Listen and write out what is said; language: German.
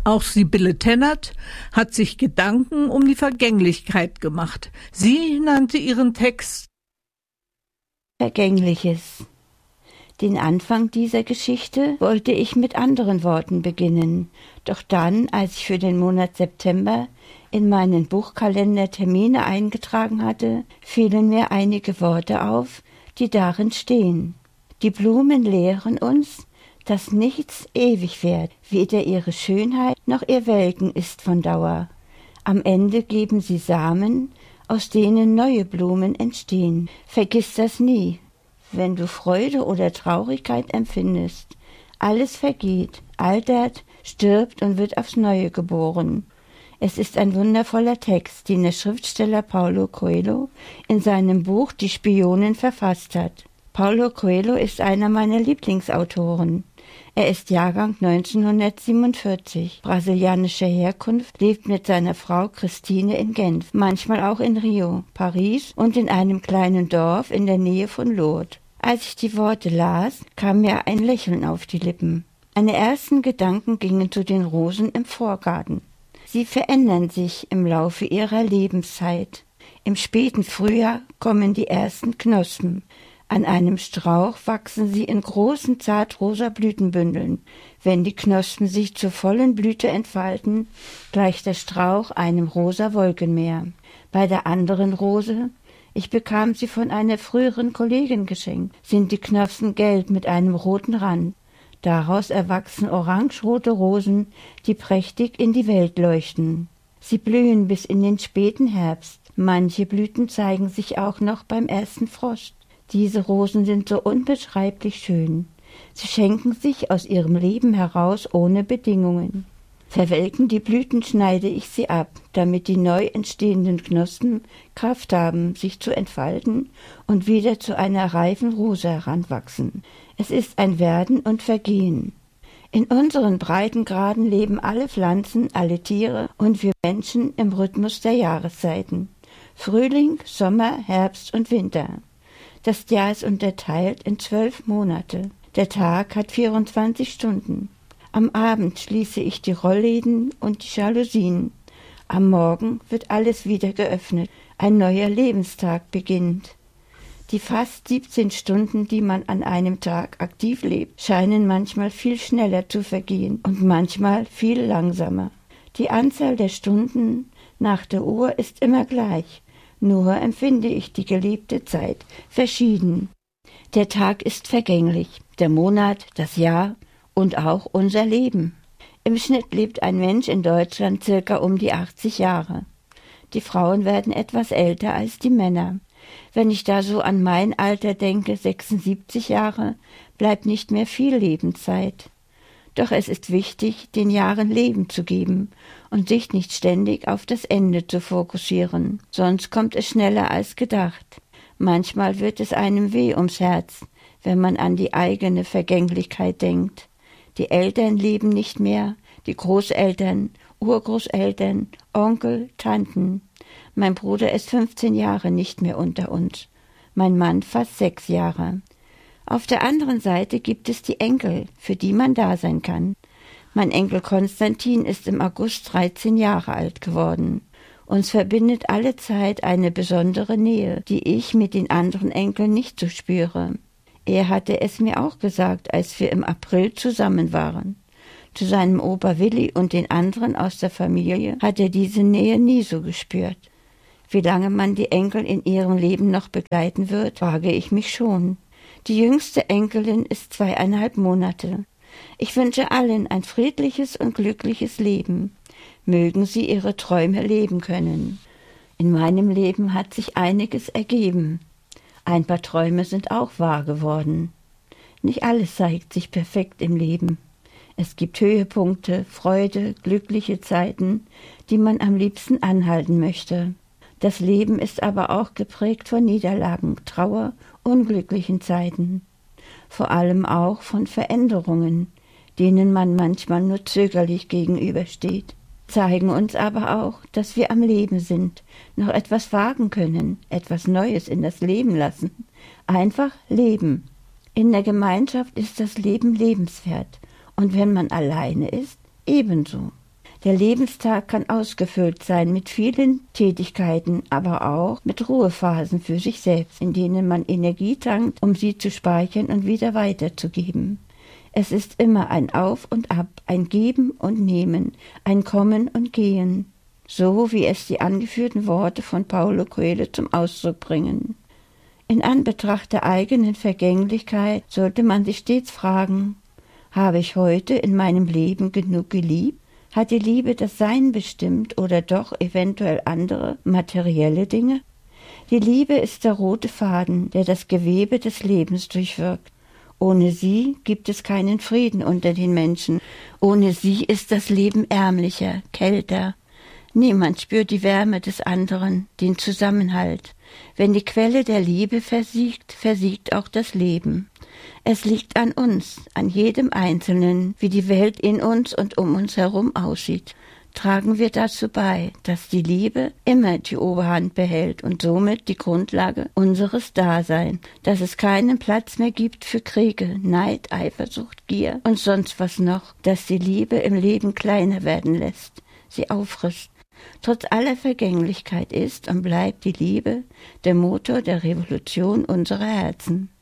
Auch Sibylle Tennert hat sich Gedanken um die Vergänglichkeit gemacht. Sie nannte ihren Text Vergängliches. Den Anfang dieser Geschichte wollte ich mit anderen Worten beginnen, doch dann, als ich für den Monat September in meinen Buchkalender Termine eingetragen hatte, fielen mir einige Worte auf, die darin stehen. Die Blumen lehren uns, dass nichts ewig währt, weder ihre Schönheit noch ihr Welken ist von Dauer. Am Ende geben sie Samen, aus denen neue Blumen entstehen. Vergiss das nie, wenn du Freude oder Traurigkeit empfindest. Alles vergeht, altert, stirbt und wird aufs Neue geboren. Es ist ein wundervoller Text, den der Schriftsteller Paulo Coelho in seinem Buch Die Spionin verfasst hat. Paulo Coelho ist einer meiner Lieblingsautoren. Er ist Jahrgang 1947, brasilianischer Herkunft, lebt mit seiner Frau Christine in Genf, manchmal auch in Rio, Paris und in einem kleinen Dorf in der Nähe von Lourdes. Als ich die Worte las, kam mir ein Lächeln auf die Lippen. Meine ersten Gedanken gingen zu den Rosen im Vorgarten. Sie verändern sich im Laufe ihrer Lebenszeit. Im späten Frühjahr kommen die ersten Knospen. An einem Strauch wachsen sie in großen, zartrosa Blütenbündeln. Wenn die Knospen sich zur vollen Blüte entfalten, gleicht der Strauch einem rosa Wolkenmeer. Bei der anderen Rose, ich bekam sie von einer früheren Kollegin geschenkt, sind die Knospen gelb mit einem roten Rand. Daraus erwachsen orangerote Rosen, die prächtig in die Welt leuchten. Sie blühen bis in den späten Herbst. Manche Blüten zeigen sich auch noch beim ersten Frost. Diese Rosen sind so unbeschreiblich schön. Sie schenken sich aus ihrem Leben heraus ohne Bedingungen. Verwelken die Blüten, schneide ich sie ab, damit die neu entstehenden Knospen Kraft haben, sich zu entfalten und wieder zu einer reifen Rose heranwachsen. Es ist ein Werden und Vergehen. In unseren Breitengraden leben alle Pflanzen, alle Tiere und wir Menschen im Rhythmus der Jahreszeiten. Frühling, Sommer, Herbst und Winter. Das Jahr ist unterteilt in 12 Monate. Der Tag hat 24 Stunden. Am Abend schließe ich die Rollläden und die Jalousien. Am Morgen wird alles wieder geöffnet. Ein neuer Lebenstag beginnt. Die fast 17 Stunden, die man an einem Tag aktiv lebt, scheinen manchmal viel schneller zu vergehen und manchmal viel langsamer. Die Anzahl der Stunden nach der Uhr ist immer gleich. Nur empfinde ich die gelebte Zeit verschieden. Der Tag ist vergänglich, der Monat, das Jahr und auch unser Leben. Im Schnitt lebt ein Mensch in Deutschland circa um die 80 Jahre. Die Frauen werden etwas älter als die Männer. Wenn ich da so an mein Alter denke, 76 Jahre, bleibt nicht mehr viel Lebenszeit. Doch es ist wichtig, den Jahren Leben zu geben und sich nicht ständig auf das Ende zu fokussieren. Sonst kommt es schneller als gedacht. Manchmal wird es einem weh ums Herz, wenn man an die eigene Vergänglichkeit denkt. Die Eltern leben nicht mehr, die Großeltern, Urgroßeltern, Onkel, Tanten. Mein Bruder ist 15 Jahre nicht mehr unter uns, mein Mann fast 6 Jahre. Auf der anderen Seite gibt es die Enkel, für die man da sein kann. Mein Enkel Konstantin ist im August 13 Jahre alt geworden. Uns verbindet alle Zeit eine besondere Nähe, die ich mit den anderen Enkeln nicht so spüre. Er hatte es mir auch gesagt, als wir im April zusammen waren. Zu seinem Opa Willi und den anderen aus der Familie hat er diese Nähe nie so gespürt. Wie lange man die Enkel in ihrem Leben noch begleiten wird, frage ich mich schon. Die jüngste Enkelin ist 2,5 Monate. Ich wünsche allen ein friedliches und glückliches Leben. Mögen sie ihre Träume leben können. In meinem Leben hat sich einiges ergeben. Ein paar Träume sind auch wahr geworden. Nicht alles zeigt sich perfekt im Leben. Es gibt Höhepunkte, Freude, glückliche Zeiten, die man am liebsten anhalten möchte. Das Leben ist aber auch geprägt von Niederlagen, Trauer, unglücklichen Zeiten. Vor allem auch von Veränderungen, denen man manchmal nur zögerlich gegenübersteht. Zeigen uns aber auch, dass wir am Leben sind, noch etwas wagen können, etwas Neues in das Leben lassen. Einfach leben. In der Gemeinschaft ist das Leben lebenswert und wenn man alleine ist, ebenso. Der Lebenstag kann ausgefüllt sein mit vielen Tätigkeiten, aber auch mit Ruhephasen für sich selbst, in denen man Energie tankt, um sie zu speichern und wieder weiterzugeben. Es ist immer ein Auf und Ab, ein Geben und Nehmen, ein Kommen und Gehen, so wie es die angeführten Worte von Paulo Coelho zum Ausdruck bringen. In Anbetracht der eigenen Vergänglichkeit sollte man sich stets fragen: Habe ich heute in meinem Leben genug geliebt? Hat die Liebe das Sein bestimmt oder doch eventuell andere materielle Dinge? Die Liebe ist der rote Faden, der das Gewebe des Lebens durchwirkt. Ohne sie gibt es keinen Frieden unter den Menschen. Ohne sie ist das Leben ärmlicher, kälter. Niemand spürt die Wärme des anderen, den Zusammenhalt. Wenn die Quelle der Liebe versiegt, versiegt auch das Leben. Es liegt an uns, an jedem Einzelnen, wie die Welt in uns und um uns herum aussieht. Tragen wir dazu bei, dass die Liebe immer die Oberhand behält und somit die Grundlage unseres Daseins, dass es keinen Platz mehr gibt für Kriege, Neid, Eifersucht, Gier und sonst was noch, dass die Liebe im Leben kleiner werden lässt, sie auffrisst. Trotz aller Vergänglichkeit ist und bleibt die Liebe der Motor der Revolution unserer Herzen.